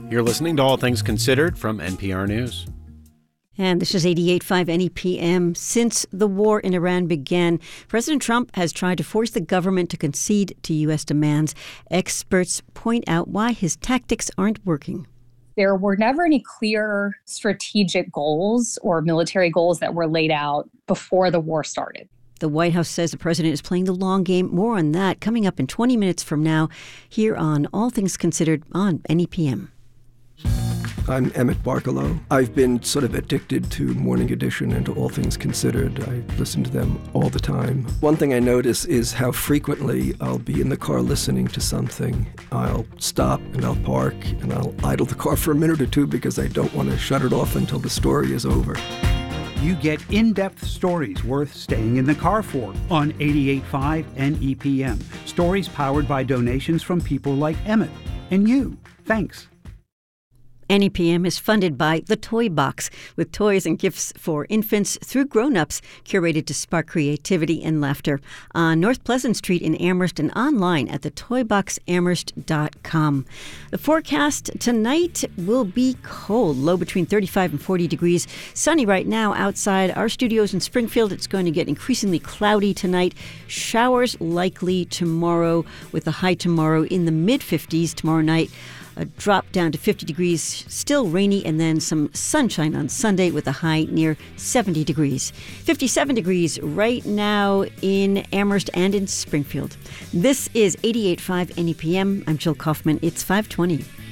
You're listening to All Things Considered from NPR News. And this is 88.5 NEPM. Since the war in Iran began, President Trump has tried to force the government to concede to U.S. demands. Experts point out why his tactics aren't working. There were never any clear strategic goals or military goals that were laid out before the war started. The White House says the president is playing the long game. More on that coming up in 20 minutes from now here on All Things Considered on NEPM. I'm Emmett Barkalow. I've been sort of addicted to Morning Edition and to All Things Considered. I listen to them all the time. One thing I notice is how frequently I'll be in the car listening to something. I'll stop and I'll park and I'll idle the car for a minute or two because I don't want to shut it off until the story is over. You get in-depth stories worth staying in the car for on 88.5 NEPM. Stories powered by donations from people like Emmett and you. Thanks. NEPM is funded by The Toy Box, with toys and gifts for infants through grown-ups, curated to spark creativity and laughter, on North Pleasant Street in Amherst and online at thetoyboxamherst.com. The forecast tonight will be cold, low between 35 and 40 degrees. Sunny right now outside our studios in Springfield. It's going to get increasingly cloudy tonight. Showers likely tomorrow, with a high tomorrow in the mid-50s tomorrow night. A drop down to 50 degrees, still rainy, and then some sunshine on Sunday with a high near 70 degrees. 57 degrees right now in Amherst and in Springfield. This is 88.5 NEPM. I'm Jill Kaufman. It's 5:20.